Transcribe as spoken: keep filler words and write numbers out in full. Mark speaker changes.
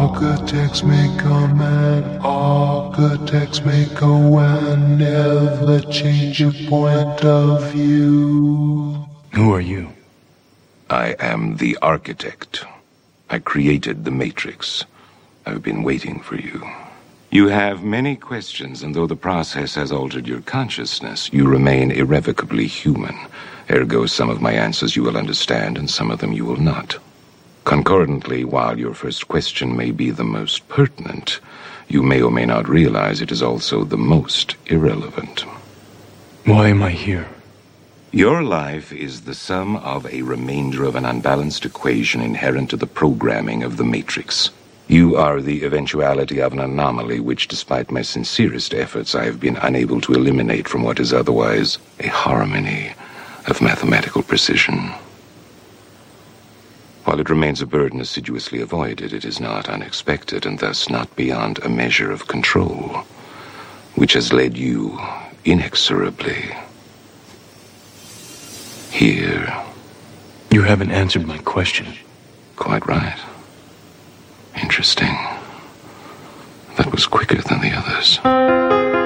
Speaker 1: Architects make a man, architects make a one, never change your point of view.
Speaker 2: Who are you?
Speaker 3: I am the architect. I created the Matrix. I've been waiting for you. You have many questions, and though the process has altered your consciousness, you remain irrevocably human. Ergo, some of my answers you will understand, and some of them you will not. Concordantly, while your first question may be the most pertinent, you may or may not realize it is also the most irrelevant.
Speaker 2: Why am I here?
Speaker 3: Your life is the sum of a remainder of an unbalanced equation inherent to the programming of the Matrix. You are the eventuality of an anomaly which, despite my sincerest efforts, I have been unable to eliminate from what is otherwise a harmony of mathematical precision. While it remains a burden assiduously avoided, it is not unexpected and thus not beyond a measure of control, which has led you inexorably here.
Speaker 2: You haven't answered my question.
Speaker 3: Quite right. Interesting. That was quicker than the others.